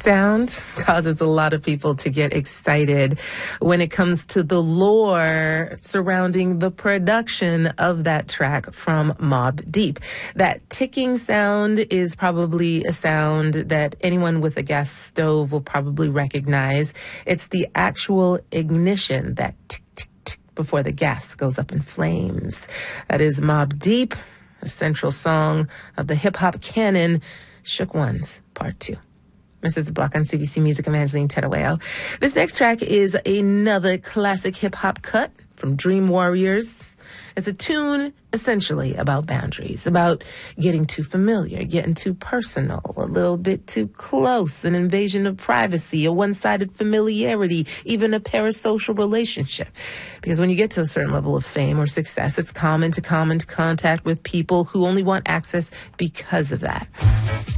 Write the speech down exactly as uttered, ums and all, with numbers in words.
sound causes a lot of people to get excited when it comes to the lore surrounding the production of that track from Mobb Deep. That ticking sound is probably a sound that anyone with a gas stove will probably recognize. It's the actual ignition, that tick, tick, tick, before the gas goes up in flames. That is Mobb Deep, a central song of the hip-hop canon, Shook Ones, Part two. Missus Block on C B C Music, Evangeline Terueo. This next track is another classic hip-hop cut from Dream Warriors. It's a tune essentially about boundaries, about getting too familiar, getting too personal, a little bit too close, an invasion of privacy, a one-sided familiarity, even a parasocial relationship. Because when you get to a certain level of fame or success, it's common to come into contact with people who only want access because of that.